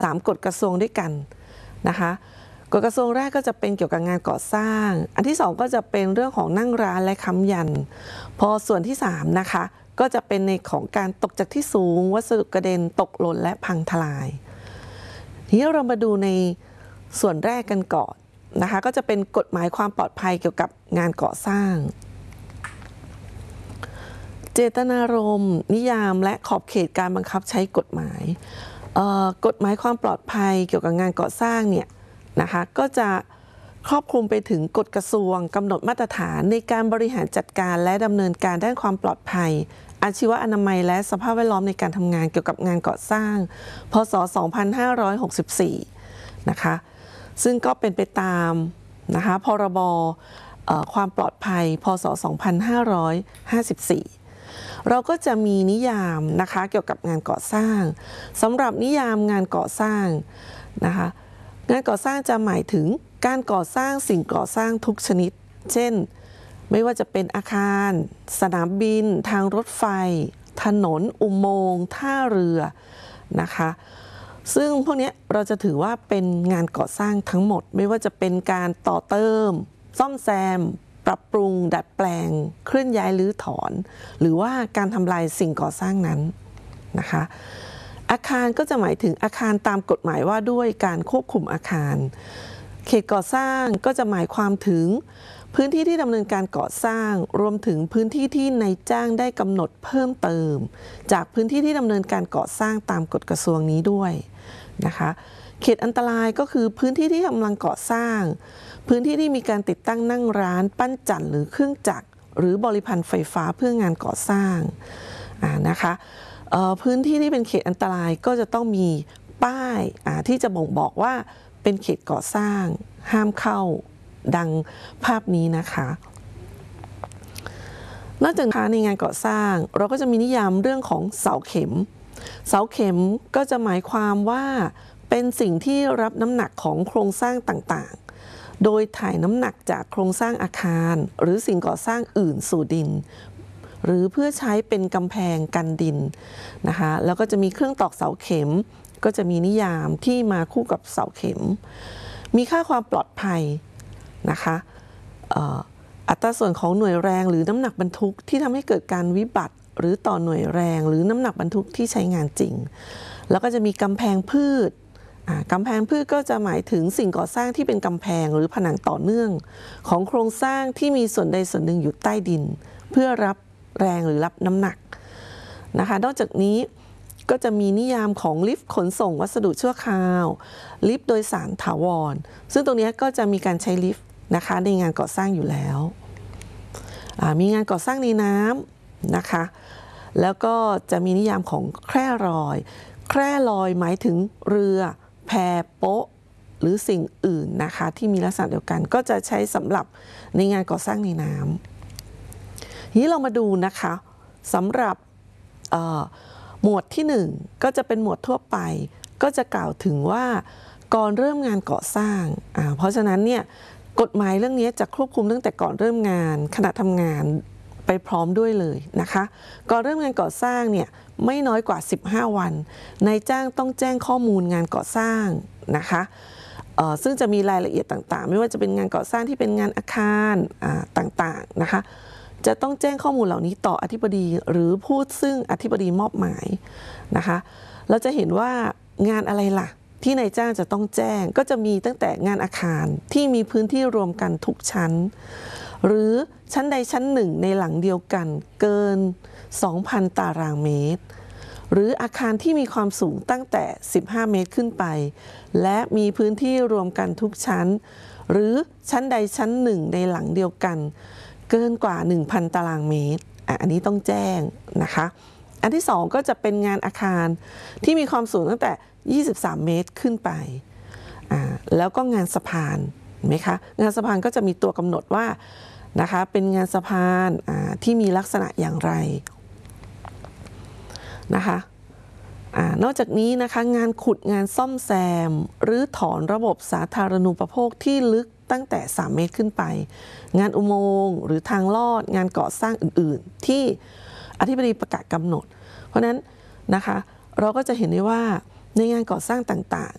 3 กฎกระทรวงด้วยกันนะคะกฎกระทรวงแรกก็จะเป็นเกี่ยวกับงานก่อสร้างอันที่2ก็จะเป็นเรื่องของนั่งร้านและค้ำยันพอส่วนที่3นะคะก็จะเป็นในของการตกจากที่สูงวัสดุกระเด็นตกหล่นและพังทลายทีนี้เรามาดูในส่วนแรกกันก่อนนะคะก็จะเป็นกฎหมายความปลอดภัยเกี่ยวกับงานก่อสร้างเจตนารมณ์นิยามและขอบเขตการบังคับใช้กฎหมายกฎหมายความปลอดภัยเกี่ยวกับงานก่อสร้างเนี่ยนะคะก็จะครอบคลุมไปถึงกฎกระทรวงกำหนดมาตรฐานในการบริหารจัดการและดำเนินการด้านความปลอดภัยอาชีวอนามัยและสภาพแวดล้อมในการทำงานเกี่ยวกับงานก่อสร้างพ.ศ. 2564นะคะซึ่งก็เป็นไปตามนะคะพรบความปลอดภัยพ.ศ. 2554เราก็จะมีนิยามนะคะเกี่ยวกับงานก่อสร้างสำหรับนิยามงานก่อสร้างนะคะงานก่อสร้างจะหมายถึงการก่อสร้างสิ่งก่อสร้างทุกชนิดเช่นไม่ว่าจะเป็นอาคารสนามบินทางรถไฟถนนอุโมงค์ท่าเรือนะคะซึ่งพวกนี้เราจะถือว่าเป็นงานก่อสร้างทั้งหมดไม่ว่าจะเป็นการต่อเติมซ่อมแซมปรับปรุงดัดแปลงเคลื่อนย้ายรื้อถอนหรือว่าการทำลายสิ่งก่อสร้างนั้นนะคะอาคารก็จะหมายถึงอาคารตามกฎหมายว่าด้วยการควบคุมอาคารเขตก่อสร้างก็จะหมายความถึงพื้นที่ที่ดำเนินการก่อสร้างรวมถึงพื้นที่ที่นายจ้างได้กำหนดเพิ่มเติมจากพื้นที่ที่ดำเนินการก่อสร้างตามกฎกระทรวงนี้ด้วยนะคะเขตอันตรายก็คือพื้นที่ที่กำลังก่อสร้างพื้นที่ที่มีการติดตั้งนั่งร้านปั้นจั่นหรือเครื่องจักรหรือบริพันธ์ไฟฟ้าเพื่องานก่อสร้างนะคะพื้นที่ที่เป็นเขตอันตรายก็จะต้องมีป้ายที่จะบ่งบอกว่าเป็นเขตก่อสร้างห้ามเข้าดังภาพนี้นะคะนอกจากนี้ในงานก่อสร้างเราก็จะมีนิยามเรื่องของเสาเข็มเสาเข็มก็จะหมายความว่าเป็นสิ่งที่รับน้ำหนักของโครงสร้างต่างๆโดยถ่ายน้ำหนักจากโครงสร้างอาคารหรือสิ่งก่อสร้างอื่นสู่ดินหรือเพื่อใช้เป็นกำแพงกันดินนะคะแล้วก็จะมีเครื่องตอกเสาเข็มก็จะมีนิยามที่มาคู่กับเสาเข็มมีค่าความปลอดภัยนะคะอัตราส่วนของหน่วยแรงหรือน้ำหนักบรรทุกที่ทำให้เกิดการวิบัติหรือต่อหน่วยแรงหรือน้ำหนักบรรทุกที่ใช้งานจริงแล้วก็จะมีกำแพงพืชกำแพงพืชก็จะหมายถึงสิ่งก่อสร้างที่เป็นกำแพงหรือผนังต่อเนื่องของโครงสร้างที่มีส่วนใดส่วนหนึ่งอยู่ใต้ดินเพื่อรับแรงหรือรับน้ำหนักนะคะนอกจากนี้ก็จะมีนิยามของลิฟต์ขนส่งวัสดุชั่วคราวลิฟต์โดยสารถาวรซึ่งตรงนี้ก็จะมีการใช้ลิฟต์นะคะในงานก่อสร้างอยู่แล้วมีงานก่อสร้างในน้ำนะคะแล้วก็จะมีนิยามของแคร่ลอยแคร่ลอยหมายถึงเรือแพโป๊ะหรือสิ่งอื่นนะคะที่มีลักษณะเดียวกันก็จะใช้สำหรับในงานก่อสร้างในน้ำทีนี้เรามาดูนะคะสำหรับหมวดที่1ก็จะเป็นหมวดทั่วไปก็จะกล่าวถึงว่าก่อนเริ่มงานก่อสร้างเพราะฉะนั้นเนี่ยกฎหมายเรื่องนี้จะควบคุมตั้งแต่ก่อนเริ่มงานขณะทำงานไปพร้อมด้วยเลยนะคะก่อนเริ่มงานก่อสร้างเนี่ยไม่น้อยกว่า15วันนายจ้างต้องแจ้งข้อมูลงานก่อสร้างนะคะซึ่งจะมีรายละเอียดต่างๆไม่ว่าจะเป็นงานก่อสร้างที่เป็นงานอาคารต่างๆนะคะจะต้องแจ้งข้อมูลเหล่านี้ต่ออธิบดีหรือผู้ซึ่งอธิบดีมอบหมายนะคะเราจะเห็นว่างานอะไรล่ะที่นายจ้างจะต้องแจ้งก็จะมีตั้งแต่งานอาคารที่มีพื้นที่รวมกันทุกชั้นหรือชั้นใดชั้นหนึ่งในหลังเดียวกันเกิน 2,000 ตารางเมตรหรืออาคารที่มีความสูงตั้งแต่15 เมตรขึ้นไปและมีพื้นที่รวมกันทุกชั้นหรือชั้นใดชั้นหนึ่งในหลังเดียวกันเกินกว่า 1,000 ตารางเมตรอันนี้ต้องแจ้งนะคะอันที่2ก็จะเป็นงานอาคารที่มีความสูงตั้งแต่23 เมตรขึ้นไปแล้วก็งานสะพานไหมคะงานสะพานก็จะมีตัวกำหนดว่านะคะเป็นงานสะพานที่มีลักษณะอย่างไรนะคะนอกจากนี้นะคะงานขุดงานซ่อมแซมหรือถอนระบบสาธารณูปโภคที่ลึกตั้งแต่3 เมตรขึ้นไปงานอุโมงค์หรือทางลอดงานก่อสร้างอื่นๆที่อธิบดีประกาศกำหนดเพราะนั้นนะคะเราก็จะเห็นได้ว่าในงานก่อสร้างต่าง